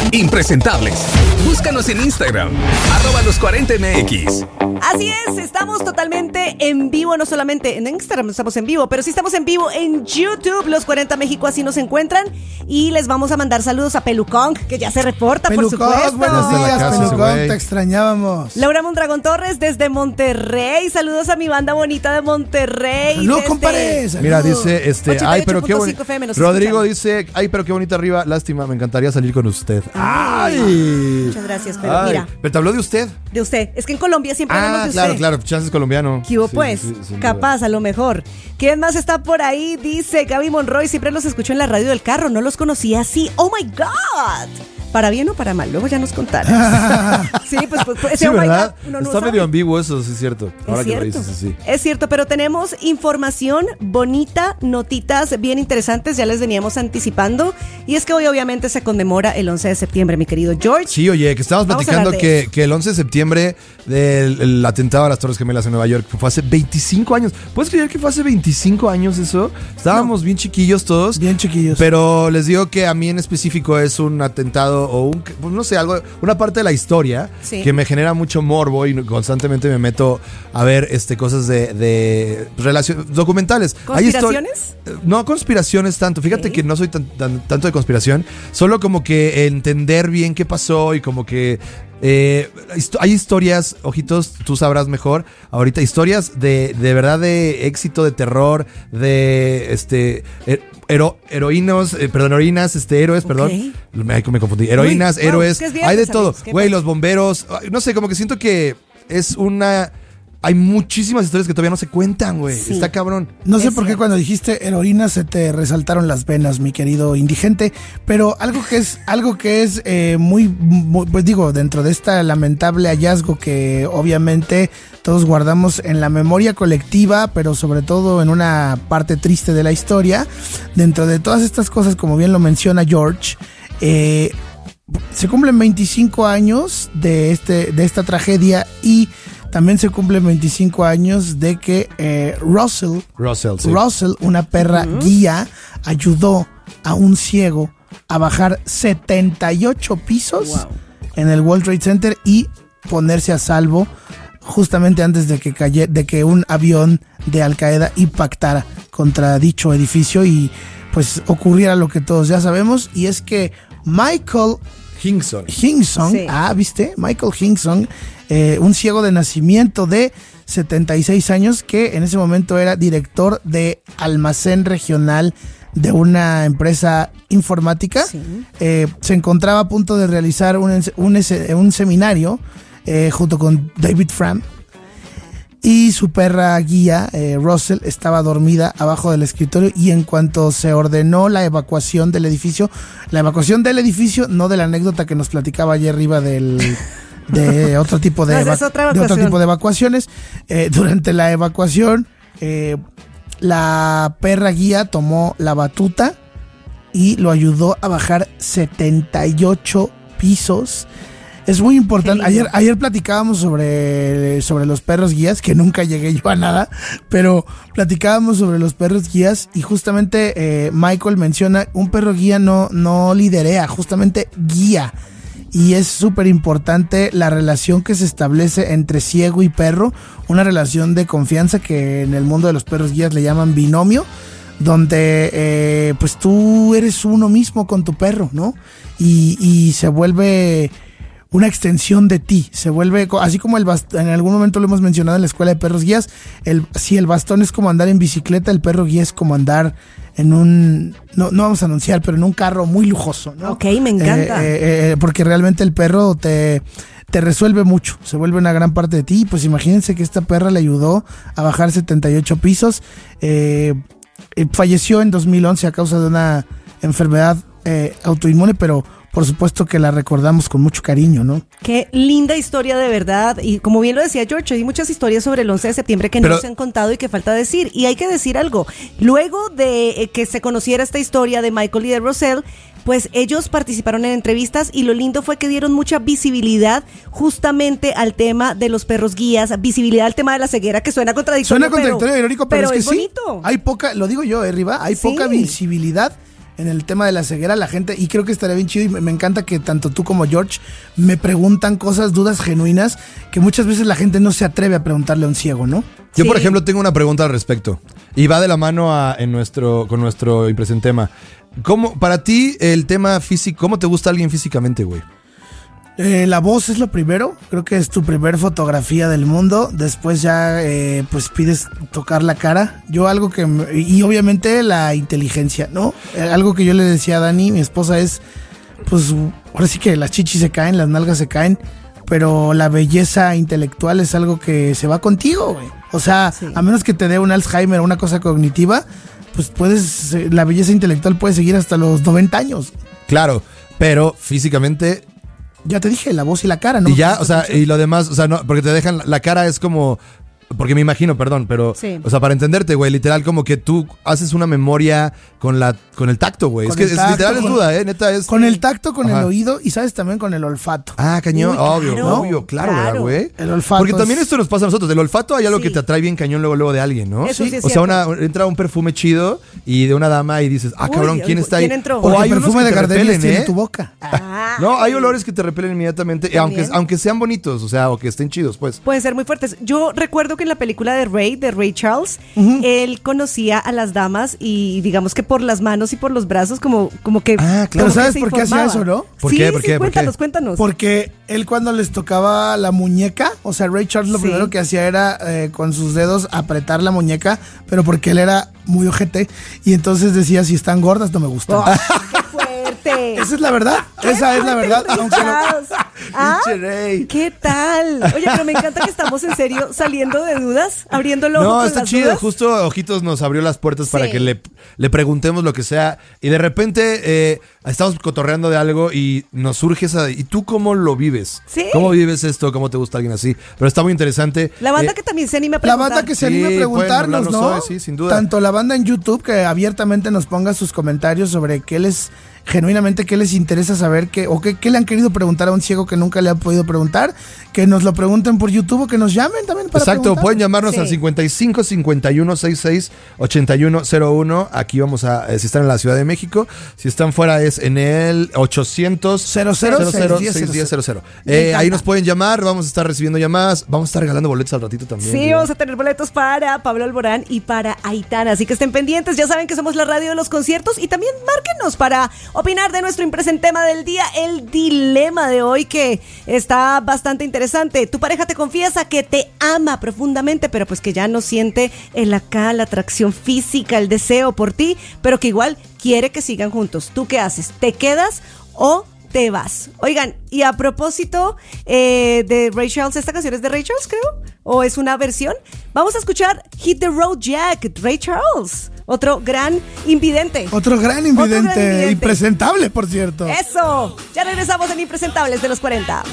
impresentables. Búscanos en Instagram, @los40mx. Así es, estamos totalmente en vivo, no solamente en Instagram estamos en vivo, pero sí estamos en vivo en YouTube, Los 40 México, así nos encuentran. Y les vamos a mandar saludos a Pelucón, que ya se reporta, Pelucón, por supuesto. buenos días, casa, Pelucón, güey. te extrañábamos. Laura Mondragón Torres desde Monterrey, saludos a mi banda bonita de Monterrey. Saludos, desde- compadre. Mira, dice, ay, pero qué 88.5 bonito. FM nos Rodrigo escuchan. dice, ay, pero qué bonita arriba, lástima, me encantaría salir con usted. Ay. Muchas gracias, pero Ay, mira, pero te habló de usted. de usted. Es que en Colombia siempre hablamos de claro, usted. claro, chances colombiano. ¿Qué hubo, Sí, pues? sí, sin Capaz, a lo mejor. ¿Quién más está por ahí? Dice Gaby Monroy, siempre los escucho en la radio del carro, no los conocía así. ¡Oh, my God! ¿Para bien o para mal? Luego ya nos contarán. Sí, pues Sí, ese oh my ¿verdad? God, uno no Está sabe. medio ambiguo eso, sí es cierto. Ahora Es que lo cierto. dices, sí. Es cierto, pero tenemos información bonita, notitas bien interesantes, ya les veníamos anticipando. Y es que hoy obviamente se conmemora el 11 de septiembre, mi querido George. Sí, oye, que estábamos Vamos a platicando hablar de que el 11 de septiembre del el atentado a las Torres Gemelas en Nueva York fue hace 25 años. ¿Puedes creer que fue hace 25 años eso? Estábamos bien chiquillos todos. Bien chiquillos. Pero les digo que a mí en específico es un atentado o un, pues no sé, algo, una parte de la historia Sí. que me genera mucho morbo y constantemente me meto a ver cosas de documentales. Hay ¿Conspiraciones? No conspiraciones tanto. Fíjate Ok. que no soy tanto de conspiración. Solo como que entender bien qué pasó y como que hay historias, ojitos, tú sabrás mejor ahorita, historias de verdad de éxito, de terror, de heroínas, héroes, perdón. Me confundí. Heroínas, Uy, wow, héroes, es que es viernes, hay de todo. amigos, qué Güey, padre. los bomberos, no sé, como que siento que es una... Hay muchísimas historias que todavía no se cuentan, güey. Sí. Está cabrón. No sé Es por qué cierto. cuando dijiste heroína se te resaltaron las venas, mi querido indigente, pero algo que es muy, pues digo, dentro de esta lamentable hallazgo que obviamente todos guardamos en la memoria colectiva, pero sobre todo en una parte triste de la historia, dentro de todas estas cosas, como bien lo menciona George, se cumplen 25 años de esta tragedia y también se cumplen 25 años de que Russell, Russell, una perra guía, ayudó a un ciego a bajar 78 pisos Wow. en el World Trade Center y ponerse a salvo justamente antes de que un avión de Al Qaeda impactara contra dicho edificio y pues ocurriera lo que todos ya sabemos, y es que Michael Hinkson. Sí. ¿viste? Michael Hinkson, un ciego de nacimiento de 76 años que en ese momento era director de almacén regional de una empresa informática. Sí. Se encontraba a punto de realizar un seminario junto con David Fram. Y su perra guía, Russell, estaba dormida abajo del escritorio, y en cuanto se ordenó la evacuación del edificio, no de la anécdota que nos platicaba ayer arriba de otro tipo de, No, esa es otra de otro evacuación. tipo de evacuaciones, durante la evacuación, la perra guía tomó la batuta y lo ayudó a bajar 78 pisos. Es muy importante. Qué lindo. Ayer platicábamos sobre los perros guías, que nunca llegué yo a nada, pero platicábamos sobre los perros guías y justamente Michael menciona, un perro guía no liderea, justamente guía. Y es súper importante la relación que se establece entre ciego y perro, una relación de confianza que en el mundo de los perros guías le llaman binomio, donde pues tú eres uno mismo con tu perro, ¿no? Y se vuelve una extensión de ti, se vuelve así como el bastón. En algún momento lo hemos mencionado en la escuela de perros guías, si el bastón es como andar en bicicleta, el perro guía es como andar en un, no vamos a anunciar, pero en un carro muy lujoso, ¿no? Ok, me encanta. Porque realmente el perro te resuelve mucho, se vuelve una gran parte de ti. Pues imagínense que esta perra le ayudó a bajar 78 pisos. Falleció en 2011 a causa de una enfermedad autoinmune, pero por supuesto que la recordamos con mucho cariño, ¿no? Qué linda historia de verdad. Y como bien lo decía George, hay muchas historias sobre el 11 de septiembre que no se han contado y que falta decir. Y hay que decir algo. Luego de que se conociera esta historia de Michael y de Russell, pues ellos participaron en entrevistas y lo lindo fue que dieron mucha visibilidad justamente al tema de los perros guías, visibilidad al tema de la ceguera, que suena contradictorio. Suena contradictorio, irónico, pero es que sí, bonito. hay poca, lo digo yo, Riva, hay Sí. poca visibilidad en el tema de la ceguera, la gente, y creo que estaría bien chido, y me encanta que tanto tú como George me preguntan cosas, dudas genuinas, que muchas veces la gente no se atreve a preguntarle a un ciego, ¿no? Yo, por Sí. ejemplo, tengo una pregunta al respecto. Y va de la mano con nuestro impresente tema. Para ti, el tema físico, ¿cómo te gusta alguien físicamente, güey? La voz es lo primero, creo que es tu primer fotografía del mundo, después ya pues pides tocar la cara, y obviamente la inteligencia, ¿no? Algo que yo le decía a Dani, mi esposa, es pues ahora sí que las chichis se caen, las nalgas se caen, pero la belleza intelectual es algo que se va contigo, güey. O sea, Sí. a menos que te dé un Alzheimer o una cosa cognitiva, pues la belleza intelectual puede seguir hasta los 90 años. Claro, pero físicamente... Ya te dije, la voz y la cara, ¿no? Y ya, o sea, y lo demás, o sea, no, porque te dejan, la cara es como, porque me imagino, perdón, pero, Sí. o sea, para entenderte, güey, literal, como que tú haces una memoria con el tacto, güey. Es Con que el tacto, literal es con- duda, neta es. Con el tacto, con Ajá. el oído y, ¿sabes? También con el olfato. Ah, cañón, Uy, obvio, claro, obvio, claro, claro. ¿verdad, güey? El olfato Porque también es- esto nos pasa a nosotros. El olfato hay algo Sí. que te atrae bien cañón luego de alguien, ¿no? Eso sí es O sea, cierto. entra un perfume chido y de una dama y dices, ah, Uy, cabrón, ¿quién uy, está ahí? ¿quién entró? O Porque hay el unos perfume que de te Gardenias repelen, tiene ¿eh? tu boca. Ah, No, hay olores que te repelen inmediatamente, También. aunque sean bonitos, o sea, o que estén chidos, pues. Pueden ser muy fuertes. Yo recuerdo que en la película de Ray Charles, él conocía a las damas y digamos que por las manos y por los brazos como que... Ah, claro. Pero como que ¿sabes se por qué hacía informaba. eso, no? ¿Por Sí, qué? ¿Por sí, qué? ¿Por qué? Cuéntanos. Porque él cuando les tocaba la muñeca, o sea, Ray Charles lo Sí. primero que hacía era con sus dedos apretar la muñeca, pero porque él era muy ojete y entonces decía, si están gordas no me gustan. ¡Ay, qué fuerte! Esa es la verdad, esa es la verdad. Ray Aunque no- Charles. ¿Ah? Pinche Ray. ¿Qué tal? Oye, pero me encanta que estamos en serio saliendo de dudas, abriéndolo. No, está chido. Justo Ojitos nos abrió las puertas para Sí. que le preguntemos lo que sea. Y de repente estamos cotorreando de algo y nos surge esa. ¿Y tú cómo lo vives? Sí. ¿Cómo vives esto? ¿Cómo te gusta alguien así? Pero está muy interesante. La banda Eh, que también se anima a La preguntar. banda que se Sí, anime a pueden preguntarnos, hablarnos ¿no? hoy, sí, sin duda. Tanto la banda en YouTube que abiertamente nos ponga sus comentarios sobre genuinamente qué les interesa saber, qué le han querido preguntar a un ciego que nunca le han podido preguntar, que nos lo pregunten por YouTube o que nos llamen también para Exacto, preguntar. pueden llamarnos Sí. al 55 51 66 81 01. Aquí vamos si están en la Ciudad de México. Si están fuera es en el 800 00 610 ahí nos pueden llamar, vamos a estar recibiendo llamadas, vamos a estar regalando boletos al ratito también. Sí, güey. vamos a tener boletos para Pablo Alborán y para Aitana, así que estén pendientes, ya saben que somos la radio de los conciertos y también márquenos para opinar de nuestro impresente tema del día, el dilema de hoy que está bastante interesante. Tu pareja te confiesa que te ama profundamente, pero pues que ya no siente la atracción física, el deseo por ti, pero que igual quiere que sigan juntos. ¿Tú qué haces? ¿Te quedas o te vas? Oigan, y a propósito de Ray Charles, ¿esta canción es de Ray Charles, creo? ¿O es una versión? Vamos a escuchar Hit the Road Jack, Ray Charles. Otro gran invidente. Otro gran invidente, impresentable, por cierto. Eso. Ya regresamos en Impresentables de los 40.